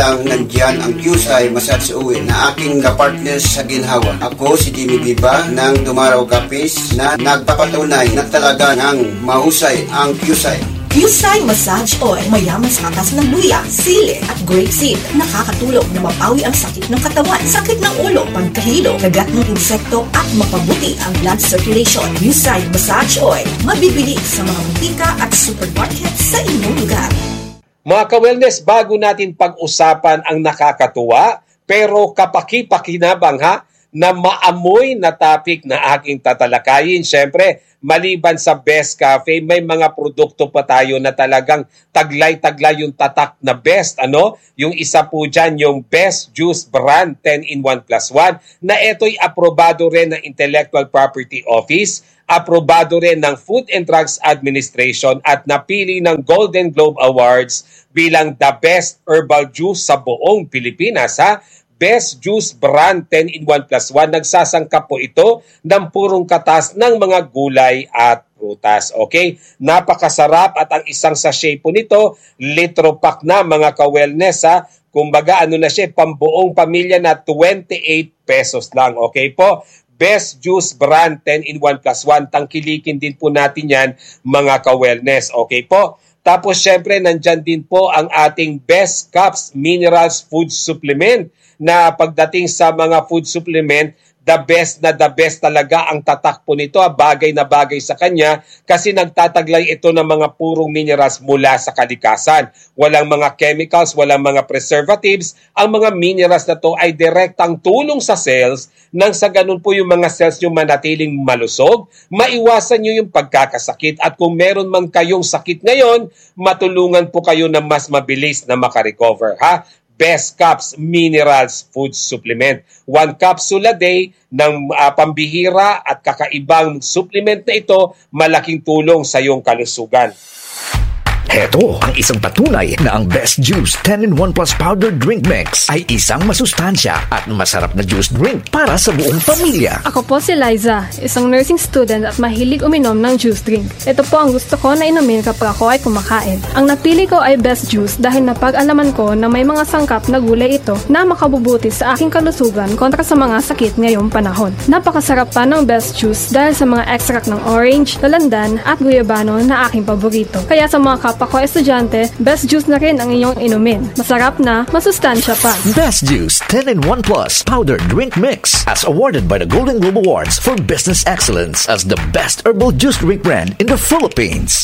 lang nandyan ang QSI Massage Oil na aking kapartner sa ginhawa. Ako si Jimmy Viva ng Dumaraw Cafes na nagpapatunay na talaga ng mahusay ang QSI. QSI Massage Oil, mayaman sa katas ng luya, sili at grapeseed. Nakakatulong na mapawi ang sakit ng katawan, sakit ng ulo, pagkahilo, kagat ng insekto at mapabuti ang blood circulation. QSI Massage Oil, mabibili sa mga butika at supermarket sa inyong lugar. Mga ka-wellness, bago natin pag-usapan ang nakakatuwa pero kapaki-pakinabang na maamoy na topic na aking tatalakayin. Siyempre, maliban sa Best Cafe, may mga produkto pa tayo na talagang taglay-taglay yung tatak na best. Yung isa po dyan, yung Best Juice Brand 10-in-1+1 na ito'y aprobado rin ng Intellectual Property Office, aprobado rin ng Food and Drugs Administration at napili ng Golden Globe Awards bilang the best herbal juice sa buong Pilipinas. Best Juice Brand 10-in-1+1. Nagsasangkap po ito ng purong katas ng mga gulay at prutas. Okay? Napakasarap at ang isang sachet po nito, litro pack na mga ka-wellness. Kumbaga na siya, pambuong pamilya na 28 pesos lang. Okay po? Best Juice Brand 10-in-1+1. Tangkilikin din po natin yan mga ka-wellness. Okay po? Tapos syempre nandyan din po ang ating Best Cups Minerals Food Supplement na pagdating sa mga food supplement, the best talaga ang tatak po nito. Bagay na bagay sa kanya kasi nagtataglay ito ng mga purong minerals mula sa kalikasan. Walang mga chemicals, walang mga preservatives. Ang mga minerals na to ay direktang tulong sa cells nang sa ganun po yung mga cells nyo manatiling malusog, maiwasan nyo yung pagkakasakit at kung meron man kayong sakit ngayon, matulungan po kayo na mas mabilis na makarecover. Best Cups Minerals Food Supplement. 1 capsule a day ng pambihira at kakaibang supplement na ito, malaking tulong sa iyong kalusugan. Heto ang isang patunay na ang Best Juice 10-in-1 Plus Powder Drink Mix ay isang masustansya at masarap na juice drink para sa buong pamilya. Ako po si Liza, isang nursing student at mahilig uminom ng juice drink. Ito po ang gusto ko na inumin kapag ako ay kumakain. Ang napili ko ay Best Juice dahil napag-alaman ko na may mga sangkap na gulay ito na makabubuti sa aking kalusugan kontra sa mga sakit ngayong panahon. Napakasarap pa ng Best Juice dahil sa mga extract ng orange, lalandan at guyabano na aking paborito. Kaya sa mga kapwa ko estudyante, Best Juice na rin ang inyong inumin. Masarap na, masustansya pa. Best Juice 10-in-1 Plus Powder Drink Mix as awarded by the Golden Globe Awards for Business Excellence as the best herbal juice drink brand in the Philippines.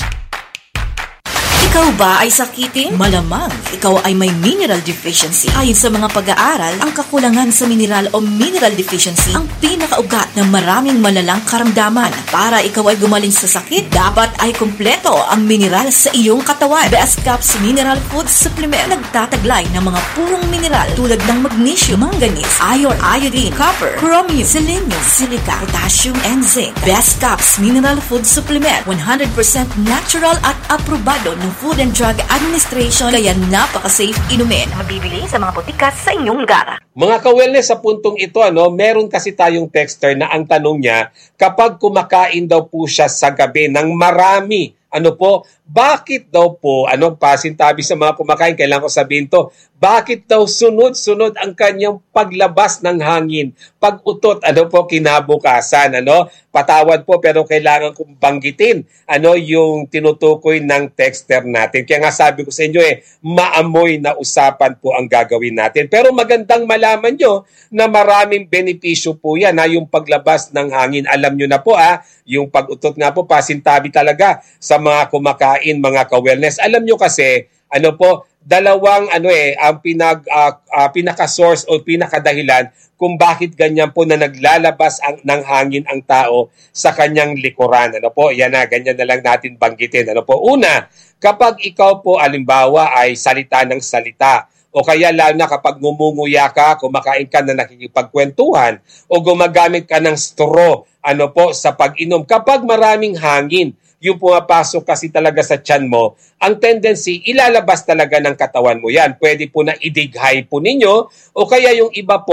Ikaw ba ay sakitin? Malamang ikaw ay may mineral deficiency. Ayon sa mga pag-aaral, ang kakulangan sa mineral o mineral deficiency ang pinakaugat ng maraming malalang karamdaman. Para ikaw ay gumaling sa sakit, dapat ay kumpleto ang mineral sa iyong katawan. Best Cups Mineral Food Supplement nagtataglay ng mga purong mineral tulad ng magnesium, manganese, iron, iodine, copper, chromium, selenium, silica, potassium, and zinc. Best Cups Mineral Food Supplement, 100% natural at aprobado ng Food and Drug Administration, kaya napaka-safe inumin. Mabibili sa mga botika sa inyong lugar. Mga ka-wellness, sa puntong ito, meron kasi tayong texter na ang tanong niya, kapag kumakain daw po siya sa gabi ng marami, bakit daw po, pasintabi sa mga kumakain, kailangan ko sabihin to, bakit daw sunod-sunod ang kanyang paglabas ng hangin, pag-utot, kinabukasan, patawad po pero kailangan kong banggitin, yung tinutukoy ng texter natin. Kaya nga sabi ko sa inyo maamoy na usapan po ang gagawin natin. Pero magandang malaman nyo na maraming benepisyo po yan, yung paglabas ng hangin. Alam nyo na po, yung pag-utot nga po, pasintabi talaga sa mga kumakain, mga ka-wellness. Alam nyo kasi, dalawang ang pinaka-source o pinakadahilan kung bakit ganyan po na naglalabas ng hangin ang tao sa kanyang likuran. Yan na, ganyan na lang natin banggitin. Una, kapag ikaw po alimbawa ay salita ng salita, o kaya lalo na kapag ngumunguya ka, kumakain ka na nakikipagkwentuhan, o gumagamit ka ng straw sa pag-inom, kapag maraming hangin, yung pumapasok kasi talaga sa tiyan mo, ang tendency, ilalabas talaga ng katawan mo yan. Pwede po na idighay po ninyo, o kaya yung iba po,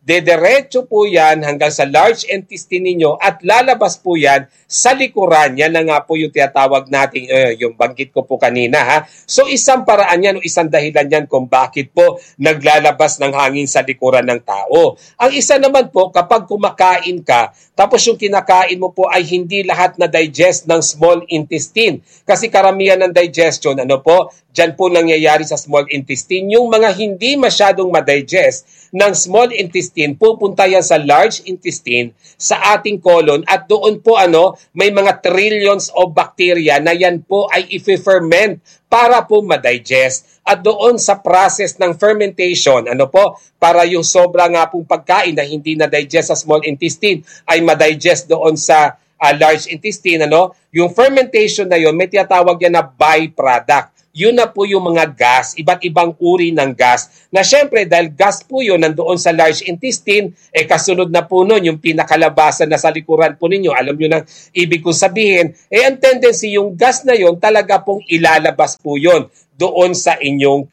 dederecho po yan hanggang sa large intestine ninyo at lalabas po yan sa likuran. Yan na nga po yung tinatawag natin, yung banggit ko po kanina. Ha? So isang paraan yan o isang dahilan yan kung bakit po naglalabas ng hangin sa likuran ng tao. Ang isa naman po, kapag kumakain ka, tapos yung kinakain mo po ay hindi lahat na digest ng small intestine. Kasi karamihan ng digestion, dyan po nangyayari sa small intestine. Yung mga hindi masyadong madigest ng small intestine, pupunta yan sa large intestine, sa ating colon, at doon po may mga trillions of bacteria na yan po ay i-ferment para po madigest. At doon sa process ng fermentation, para yung sobra nga pong pagkain na hindi na-digest sa small intestine ay madigest doon sa large intestine, yung fermentation na yun, may tinatawag yan na byproduct. Yun na po yung mga gas, iba't ibang uri ng gas. Na syempre, dahil gas po yun nandoon sa large intestine, kasunod na po nun, yung pinakalabasan na sa likuran po ninyo, alam nyo nang ibig kong sabihin, ang tendency, yung gas na yun, talaga pong ilalabas po yun doon sa inyong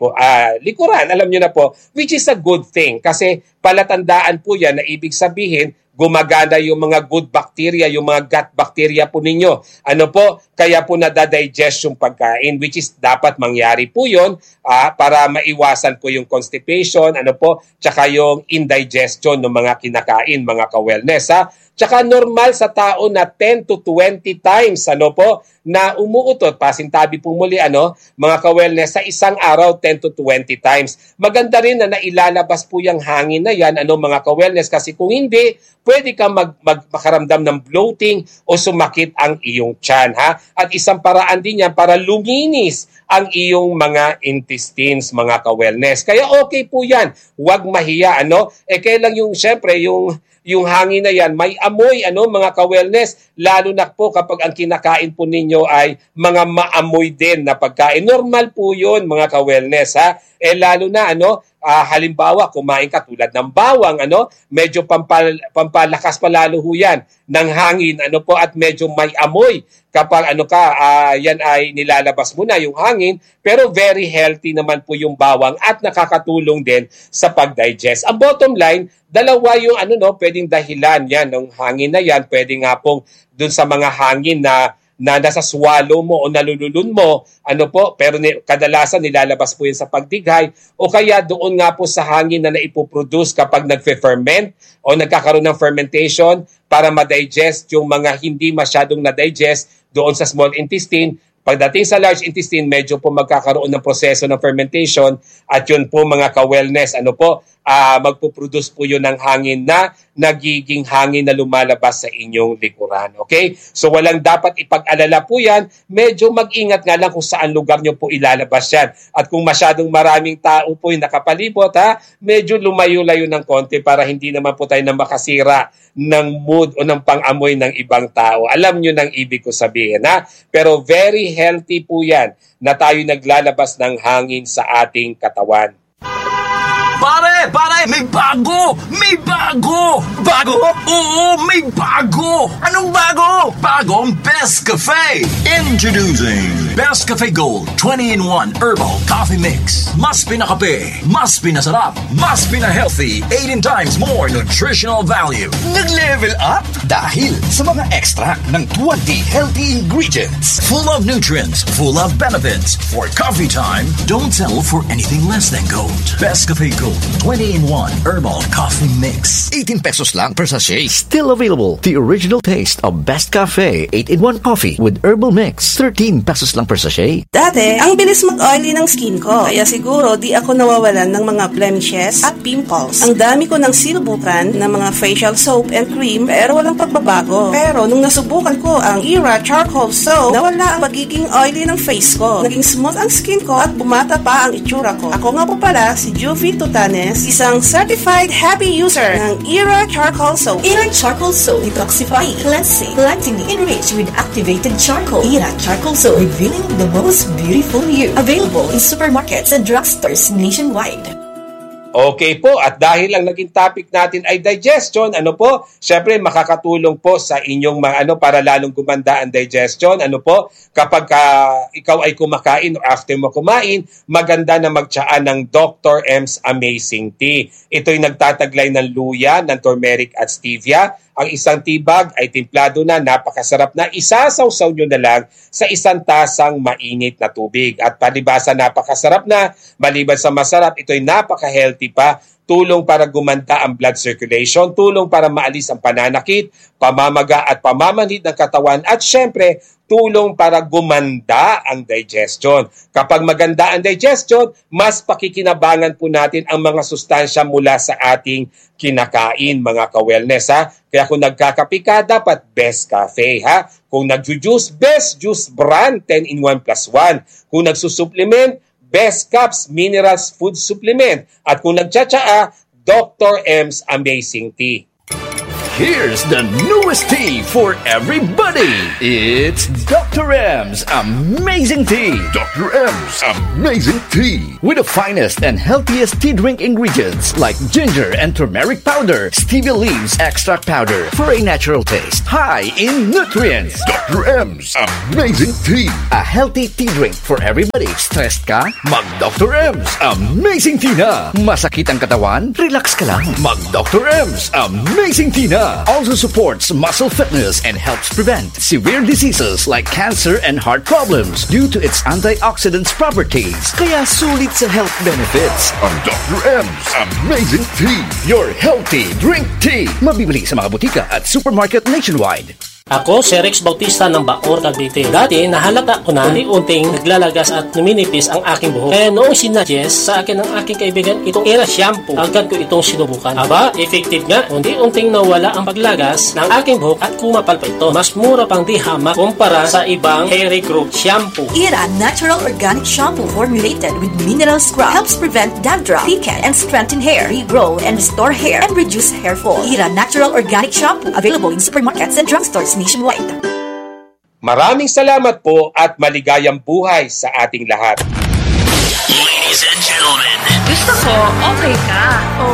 likuran. Alam nyo na po, which is a good thing. Kasi palatandaan po yan na ibig sabihin, gumagana yung mga good bacteria, yung mga gut bacteria po ninyo. Kaya po nadadigest yung pagkain, which is dapat mangyari po yun para maiwasan po yung constipation, tsaka yung indigestion ng mga kinakain, mga ka-wellness. Tsaka normal sa tao na 10 to 20 times, na umuutot, pasintabi po muli, mga ka-wellness, sa isang araw, 10 to 20 times. Maganda rin na nailalabas po yung hangin na yan, mga ka-wellness, kasi kung hindi, pwede kang makaramdam ng bloating o sumakit ang iyong tiyan, ha? At isang paraan din yan para luminis ang iyong mga intestines, mga ka-wellness. Kaya okay po yan. Huwag mahiya, kaya lang syempre, yung hangin na yan, may amoy, mga ka-wellness, lalo na po kapag ang kinakain po ninyo ay mga maamoy din na pagkain. Normal po yun, mga ka-wellness, ha? Lalo na, halimbawa, kumain ka tulad ng bawang, medyo pampalakas pa lalo ho yan ng hangin, at medyo may amoy. Kapag yan ay nilalabas mo na yung hangin, pero very healthy naman po yung bawang at nakakatulong din sa pag-digest. Ang bottom line, dalawa yung pwedeng dahilan yan ng hangin na yan. Pwede nga pong dun sa mga hangin na nasa swallow mo o nalululun mo, pero kadalasan nilalabas po yan sa pagdighay, o kaya doon nga po sa hangin na naipoproduce kapag nagfe-ferment o nagkakaroon ng fermentation para ma-digest yung mga hindi masyadong na-digest doon sa small intestine. Pagdating sa large intestine, medyo po magkakaroon ng proseso ng fermentation at yun po mga ka-wellness, magpuproduce po yun ng hangin na nagiging hangin na lumalabas sa inyong likuran. Okay? So walang dapat ipag-alala po yan. Medyo mag-ingat nga lang kung saan lugar nyo po ilalabas yan. At kung masyadong maraming tao po yung nakapalibot, medyo lumayo-layo ng konti para hindi naman po tayo na makasira ng mood o ng pang-amoy ng ibang tao. Alam nyo nang ibig ko sabihin, Pero very healthy po yan na tayo naglalabas ng hangin sa ating katawan. Pare, may bago! May bago! Bago? Oo, may bago! Anong bago? Bagong Best Cafe! Introducing Best Cafe Gold 20-in-1 Herbal Coffee Mix. Mas pinakape, mas pinasarap, mas pina-healthy, 18 times more nutritional value. Nag-level up dahil sa mga extract ng 20 healthy ingredients. Full of nutrients, full of benefits. For coffee time, don't settle for anything less than gold. Best Cafe Gold 20-in-1 Herbal Coffee Mix. 18 pesos lang per sachet. Still available. The original taste of Best Cafe 8-in-1 coffee with herbal mix. 13 pesos lang per sachet. Dati, ang bilis mag-oily ng skin ko. Kaya siguro di ako nawawalan ng mga blemishes at pimples. Ang dami ko nang sinubukan ng mga facial soap and cream pero walang pagbabago. Pero nung nasubukan ko ang Era Charcoal Soap, nawala ang pagiging oily ng face ko. Naging smooth ang skin ko at bumata pa ang itsura ko. Ako nga po pala si Juvie Tutanes, isang certified happy user ng Era Charcoal Soap. Era Charcoal Soap, detoxifying, cleansing, lightening, enriched with activated charcoal. Era Charcoal Soap, revealing the most beautiful you. Available in supermarkets and drugstores nationwide. Okay po, at dahil ang naging topic natin ay digestion, syempre makakatulong po sa inyong para lalong gumanda ang digestion. Kapag ikaw ay kumakain o after mo kumain, maganda na magtsaan ng Dr. M's Amazing Tea. Ito'y nagtataglay ng luya, ng turmeric at stevia. Ang isang tibag ay timplado na, napakasarap na. Isasawsaw nyo na lang sa isang tasang mainit na tubig. At palibasa napakasarap na, maliban sa masarap, ito'y napaka-healthy pa. Tulong para gumanda ang blood circulation, tulong para maalis ang pananakit, pamamaga at pamamanhid ng katawan, at syempre, tulong para gumanda ang digestion. Kapag maganda ang digestion, mas pakikinabangan po natin ang mga sustansya mula sa ating kinakain, mga ka-wellness, ha? Kaya kung nagkakape ka, dapat Best Cafe, ha? Kung nagjujuice, Best Juice Brand 10-in-1+1. Kung nagsusupplement, Best Cups Minerals Food Supplement. At kung nagtsatsaa, Dr. M's Amazing Tea. Here's the newest tea for everybody. It's Dr. M's Amazing Tea. Dr. M's Amazing Tea. With the finest and healthiest tea drink ingredients like ginger and turmeric powder, stevia leaves extract powder for a natural taste, high in nutrients. Dr. M's Amazing Tea. A healthy tea drink for everybody. Stressed ka? Mag Dr. M's Amazing Tea na. Masakit ang katawan? Relax ka lang. Mag Dr. M's Amazing Tea na. Also supports muscle fitness and helps prevent severe diseases like cancer and heart problems due to its antioxidants properties. Kaya sulit sa health benefits. Ang Dr. M's Amazing Tea. Your healthy drink tea. Mabibili sa mga butika at supermarket nationwide. Ako si Rex Bautista ng Bacoor, Cavite. Dati, nahalata ko na unti-unting naglalagas at numinipis ang aking buhok. Kaya noong sinuggest sa akin ng aking kaibigan itong Era Shampoo, agad ko itong sinubukan. Aba, effective nga. Unti-unting nawala ang paglagas ng aking buhok at kumapal pa ito. Mas mura pang di hamak kumpara sa ibang hair growth shampoo. Era Natural Organic Shampoo formulated with mineral scrub helps prevent dandruff, thicken, and strengthen hair, regrow, and restore hair, and reduce hair fall. Era Natural Organic Shampoo, available in supermarkets and drugstores nationwide. Maraming salamat po at maligayang buhay sa ating lahat. Ladies and gentlemen, Gusto ko, okay ka.